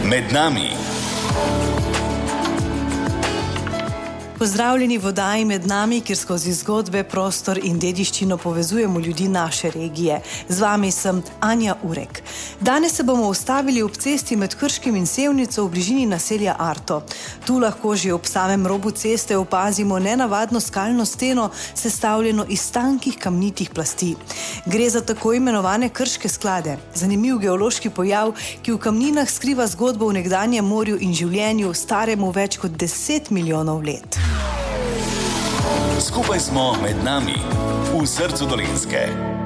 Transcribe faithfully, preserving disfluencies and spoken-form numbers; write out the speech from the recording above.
Med nami. Pozdravljeni v oddaji Med nami, kjer skozi zgodbe, prostor in dediščino povezujemo ljudi naše regije. Z vami sem Anja Urek. Danes se bomo ustavili ob cesti med Krškim in Sevnico v bližini naselja Arto. Tu lahko že ob samem robu ceste opazimo nenavadno skalno steno, sestavljeno iz tankih kamnitih plasti. Gre za tako imenovane krške sklade. Zanimiv geološki pojav, ki v kamninah skriva zgodbo o nekdanjem morju in življenju, staremu več kot deset milijonov let. Skupaj smo med nami, v srcu Dolenjske.